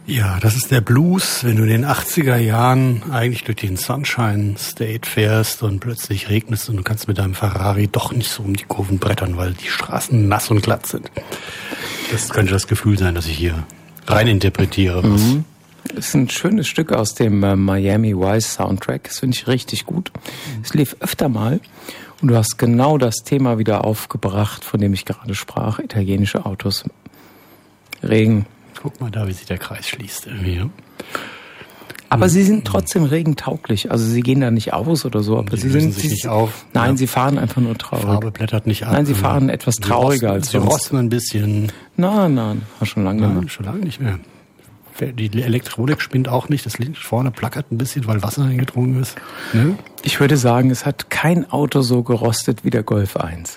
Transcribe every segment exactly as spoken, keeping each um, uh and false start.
Ja, das ist der Blues, wenn du in den achtziger Jahren eigentlich durch den Sunshine State fährst und plötzlich regnest und du kannst mit deinem Ferrari doch nicht so um die Kurven brettern, weil die Straßen nass und glatt sind. Das könnte das Gefühl sein, dass ich hier rein interpretiere. Was mhm. Das ist ein schönes Stück aus dem äh, Miami Vice Soundtrack. Das finde ich richtig gut. Es lief öfter mal und du hast genau das Thema wieder aufgebracht, von dem ich gerade sprach. Italienische Autos, Regen. Guck mal da, wie sich der Kreis schließt irgendwie. Ja? Aber sie sind trotzdem regentauglich. Also sie gehen da nicht aus oder so. Aber sie, sie sind sich nicht auf. Nein, ja. sie fahren einfach nur traurig. Farbe blättert nicht ab. Nein, sie fahren ja. etwas trauriger rosten, als sie sonst. Sie rosten ein bisschen. Nein, nein, war schon lange nein, nicht mehr. Schon lange nicht mehr. Die Elektronik spinnt auch nicht. Das Licht vorne plackert ein bisschen, weil Wasser eingedrungen ist. Ne? Ich würde sagen, es hat kein Auto so gerostet wie der Golf eins.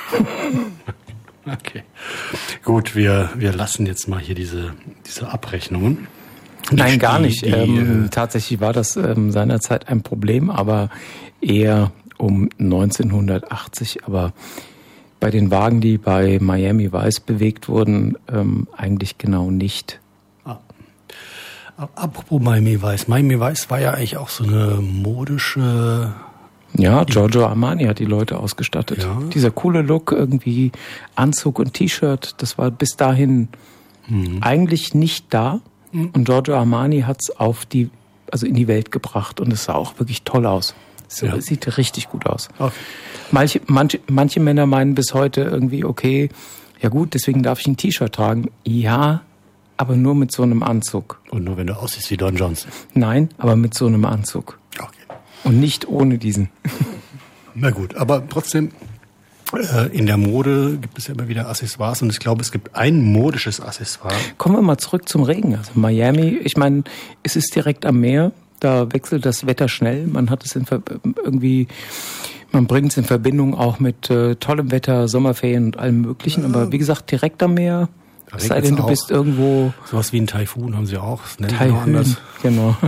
Okay. Gut, wir, wir lassen jetzt mal hier diese, diese Abrechnungen. Nein, die, gar nicht. Die, ähm, äh, tatsächlich war das ähm, seinerzeit ein Problem, aber eher um neunzehnhundertachtzig. Aber bei den Wagen, die bei Miami Vice bewegt wurden, ähm, eigentlich genau nicht. Ah. Apropos Miami Vice. Miami Vice war ja eigentlich auch so eine modische... Ja, Giorgio Armani hat die Leute ausgestattet. Ja. Dieser coole Look, irgendwie Anzug und T-Shirt, das war bis dahin mhm. eigentlich nicht da. Mhm. Und Giorgio Armani hat es auf die, also in die Welt gebracht und es sah auch wirklich toll aus. Es ja. sieht richtig gut aus. Okay. Manche, manche, manche Männer meinen bis heute irgendwie, okay, ja gut, deswegen darf ich ein T-Shirt tragen. Ja, aber nur mit so einem Anzug. Und nur wenn du aussiehst wie Don Johnson. Nein, aber mit so einem Anzug. Okay. Und nicht ohne diesen. Na gut, aber trotzdem, äh, in der Mode gibt es ja immer wieder Accessoires und ich glaube, es gibt ein modisches Accessoire. Kommen wir mal zurück zum Regen. Also Miami, ich meine, es ist direkt am Meer, da wechselt das Wetter schnell. Man hat es in Ver- irgendwie, man bringt es in Verbindung auch mit äh, tollem Wetter, Sommerferien und allem Möglichen. Ja. Aber wie gesagt, direkt am Meer, es sei denn, du bist irgendwo... Sowas wie ein Taifun haben sie auch. Das nennen Taifun, anders. Genau.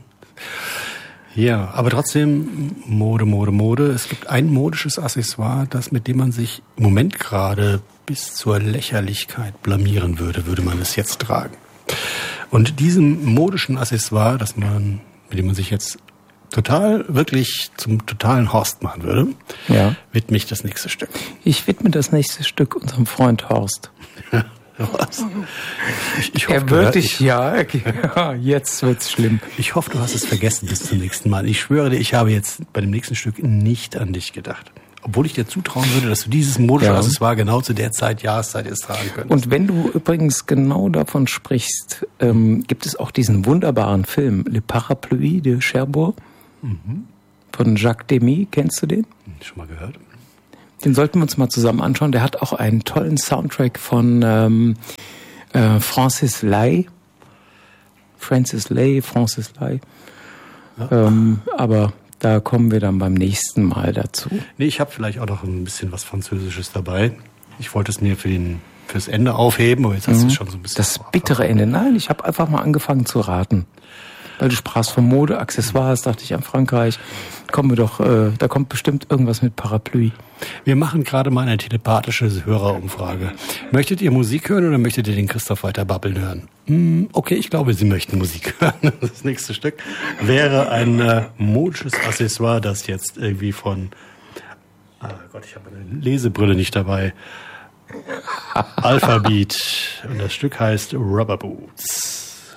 Ja, aber trotzdem Mode, Mode, Mode. Es gibt ein modisches Accessoire, das mit dem man sich im Moment gerade bis zur Lächerlichkeit blamieren würde, würde man es jetzt tragen. Und diesem modischen Accessoire, das man, mit dem man sich jetzt total, wirklich zum totalen Horst machen würde, ja. widme ich das nächste Stück. Ich widme das nächste Stück unserem Freund Horst. Was? Ich, ich hoffe, er wird dich, ja, ja, jetzt wird's schlimm. Ich hoffe, du hast es vergessen bis zum nächsten Mal. Ich schwöre dir, ich habe jetzt bei dem nächsten Stück nicht an dich gedacht. Obwohl ich dir zutrauen würde, dass du dieses modische ja. Accessoire genau zu der Zeit, Jahreszeit erst tragen könntest. Und wenn du übrigens genau davon sprichst, ähm, gibt es auch diesen wunderbaren Film Le Parapluie de Cherbourg mhm. von Jacques Demy. Kennst du den? Schon mal gehört. Den sollten wir uns mal zusammen anschauen. Der hat auch einen tollen Soundtrack von ähm, äh, Francis Lai. Francis Lai, Francis Lai. Ja. Ähm, aber da kommen wir dann beim nächsten Mal dazu. Nee, ich habe vielleicht auch noch ein bisschen was Französisches dabei. Ich wollte es mir für den, fürs Ende aufheben, aber jetzt hast mhm. du es schon so ein bisschen... Das bittere Ende. Nein, ich habe einfach mal angefangen zu raten. Weil du sprachst von Mode, Accessoires, dachte ich an Frankreich. Kommen wir doch, äh, da kommt bestimmt irgendwas mit Parapluie. Wir machen gerade mal eine telepathische Hörerumfrage. Möchtet ihr Musik hören oder möchtet ihr den Christoph weiter babbeln hören? Hm, okay, ich glaube, Sie möchten Musik hören. Das nächste Stück wäre ein äh, modisches Accessoire, das jetzt irgendwie von... Ah Gott, ich habe eine Lesebrille nicht dabei. Alphabet. Und das Stück heißt Rubber Boots.